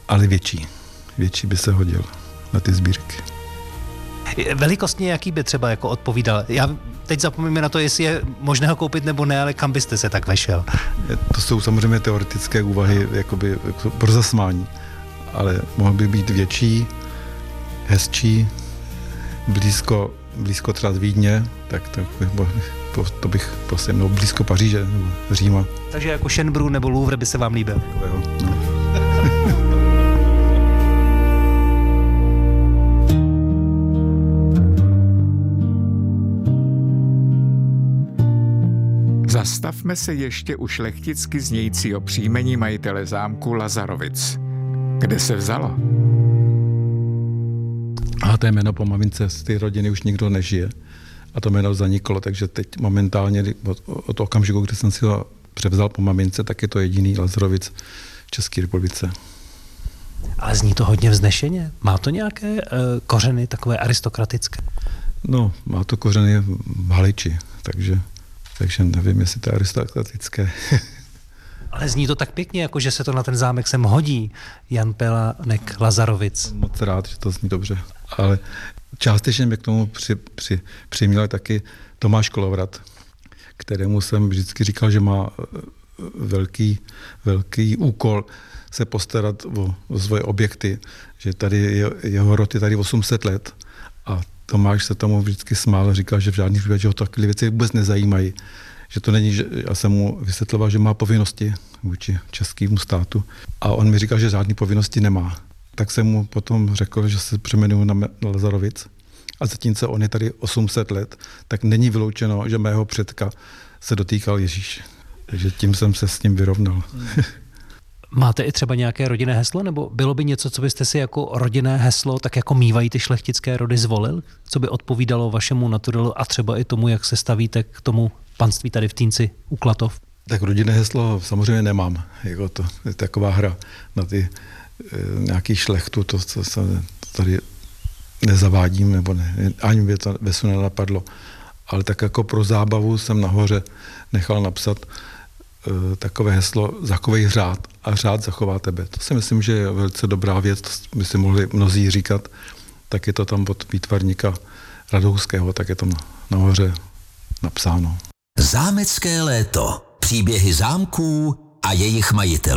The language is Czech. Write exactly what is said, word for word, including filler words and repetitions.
Ale větší. Větší by se hodil na ty sbírky. Velikostně jaký by třeba jako odpovídal? Já teď zapomínám na to, jestli je možné ho koupit nebo ne, ale kam byste se tak vešel? To jsou samozřejmě teoretické úvahy jakoby pro zasmání, ale mohl by být větší, hezčí, blízko, blízko třeba z Vídně, tak to bych, to bych prostě měl blízko Paříže nebo Říma. Takže jako Schönbrunn nebo Louvre by se vám líbil? No. Zastavme se ještě u šlechticky znějícího příjmení majitele zámku Lazarovic. Kde se vzalo? A to je jméno po mamince, z té rodiny už nikdo nežije. A to jméno zaniklo, takže teď momentálně od, od okamžiku, kdy jsem si ho převzal po mamince, tak je to jediný Lazarovic v České republice. Ale zní to hodně vznešeně. Má to nějaké uh, kořeny takové aristokratické? No, má to kořeny v Haliči, takže... Takže nevím, jestli to je aristokratické. Ale zní to tak pěkně, jako že se to na ten zámek sem hodí. Jan Pelánek Lazarovic. Moc rád, že to zní dobře. Ale částečně mě k tomu při, při, přiměl taky Tomáš Kolovrat, kterému jsem vždycky říkal, že má velký, velký úkol se postarat o, o svoje objekty, že tady je, jeho rod je tady osm set let a Tomáš se tomu vždycky smál a říkal, že v žádných případě, že ho takové věci vůbec nezajímají. Že to není, že já jsem mu vysvětloval, že má povinnosti vůči českému státu a on mi říkal, že žádné povinnosti nemá. Tak jsem mu potom řekl, že se přeměnuji na, na Lazarovic a zatímco on je tady osm set let, tak není vyloučeno, že mého předka se dotýkal Ježíš. Takže tím jsem se s ním vyrovnal. Máte i třeba nějaké rodinné heslo, nebo bylo by něco, co byste si jako rodinné heslo, tak jako mívají ty šlechtické rody, zvolil? Co by odpovídalo vašemu naturelu a třeba i tomu, jak se stavíte k tomu panství tady v Týnci u Klatov? Tak rodinné heslo samozřejmě nemám. Jako to je taková hra na ty e, nějaký šlechtu, to, co se tady nezavádím, nebo ne, ani mě to vesu nenapadlo. Ale tak jako pro zábavu jsem nahoře nechal napsat takové heslo zachovej řád a řád zachová tebe. To si myslím, že je velice dobrá věc, to by si mohli mnozí říkat, tak je to tam od výtvarníka Radouského, tak je tam nahoře napsáno. Zámecké léto. Příběhy zámků a jejich majitelů.